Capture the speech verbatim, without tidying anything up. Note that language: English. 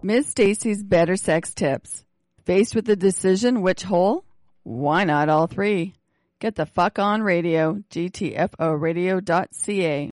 Miz Stacy's Better Sex Tips. Faced with the decision which hole? Why not all three? Get the fuck on radio, G T F O radio dot C A.